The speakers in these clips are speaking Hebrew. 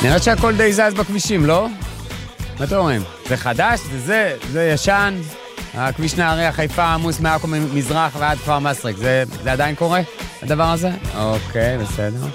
נראה שהכל די זז בכבישים, לא? מה אתם אומרים? זה חדש? זה ישן? הכביש נהריה, חיפה, עמוס מעכו מזרח ועד כפר מסריק. זה עדיין קורה? הדבר הזה? אוקיי, בסדר.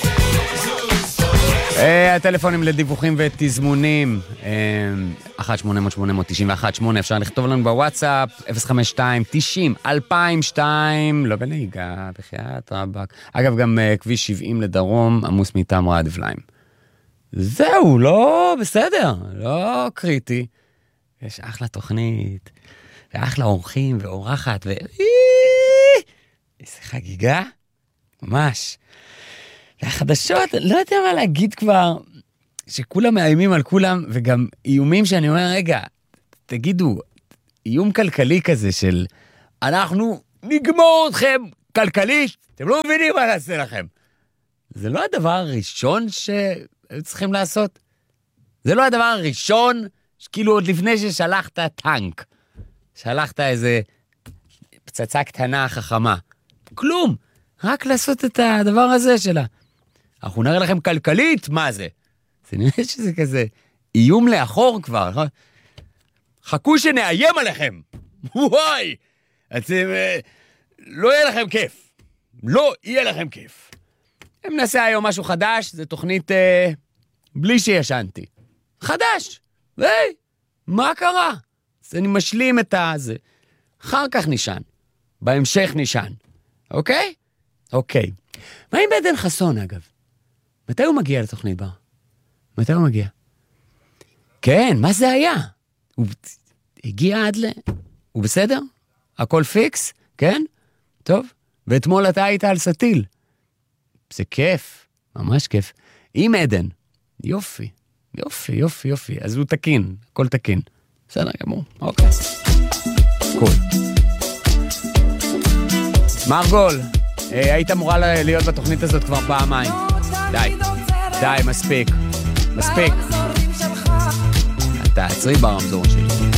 הטלפונים לדיווחים ותזמונים 1-800-891-8 אפשר לכתוב לנו בוואטסאפ 052-90-2002 לא בנהיגה, בחיית רבק. אגב, גם כביש 70 לדרום עמוס מטעם רעדבליים. זהו, לא בסדר, לא קריטי. יש אחלה תוכנית ואחלה אורחים ואורחת איזה חגיגה ממש. והחדשות, לא יודע מה להגיד כבר, שכולם מאיימים על כולם, וגם איומים שאני אומר, רגע, תגידו, איום כלכלי כזה של, אנחנו נגמור אתכם כלכלית, אתם לא מבינים מה נעשה לכם. זה לא הדבר הראשון שהיו צריכים לעשות? זה לא הדבר הראשון, כאילו עוד לפני ששלחת טנק, שלחת איזה פצצה קטנה חכמה. כלום, רק לעשות את הדבר הזה שלה. אנחנו נראה לכם כלכלית, מה זה? זה נראה שזה כזה איום לאחור כבר, נכון? חכו שנאיים עליכם. וואי, אתם, לא יהיה לכם כיף. לא יהיה לכם כיף. אם נעשה היום משהו חדש, זה תוכנית בלי שישנתי. חדש. היי, מה קרה? אז אני משלים את הזה. אחר כך נשן. בהמשך נשן. אוקיי? אוקיי. מה עם עדן חסון, אגב? מתי הוא מגיע לתוכנית בר? מתי הוא מגיע? כן, מה זה היה? הוא הגיע עד הוא בסדר? הכל פיקס? כן? טוב. ואתמול אתה היית על סטיל. זה כיף. ממש כיף. עם עדן. יופי. יופי, יופי, יופי. אז הוא תקין. הכל תקין. בסדר, גמור. אוקיי. קול. מרגול. היית אמורה להיות בתוכנית הזאת כבר פעמיים. די, מספיק. מספיק. תעצרי ברמזור שלי.